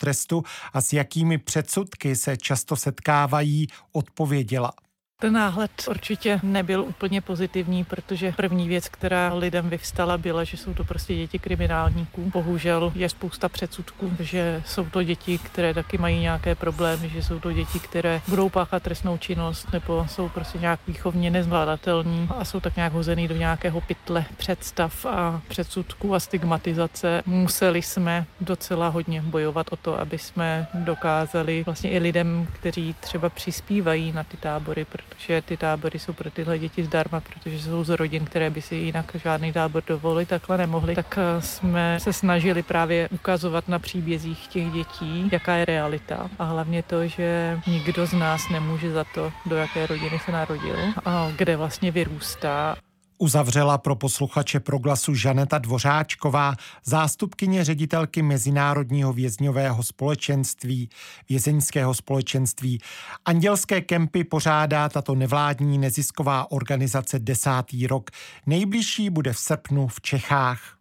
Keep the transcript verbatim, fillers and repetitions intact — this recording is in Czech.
trestu a s jakými předsudky se často setkávají, odpověděla. Ten náhled určitě nebyl úplně pozitivní, protože první věc, která lidem vyvstala, byla, že jsou to prostě děti kriminálníků. Bohužel je spousta předsudků, že jsou to děti, které taky mají nějaké problémy, že jsou to děti, které budou páchat trestnou činnost nebo jsou prostě nějak výchovně nezvládatelní a jsou tak nějak hozený do nějakého pytle představ a předsudků a stigmatizace. Museli jsme docela hodně bojovat o to, aby jsme dokázali vlastně i lidem, kteří třeba přispívají na ty tábory, protože ty tábory jsou pro tyhle děti zdarma, protože jsou z rodin, které by si jinak žádný tábor dovolit takhle nemohli, tak jsme se snažili právě ukazovat na příbězích těch dětí, jaká je realita a hlavně to, že nikdo z nás nemůže za to, do jaké rodiny se narodil a kde vlastně vyrůstá. Uzavřela pro posluchače Proglasu Žaneta Dvořáčková, zástupkyně ředitelky Mezinárodního vězňového společenství, vězeňského společenství. Andělské kempy pořádá tato nevládní nezisková organizace desátý rok. Nejbližší bude v srpnu v Čechách.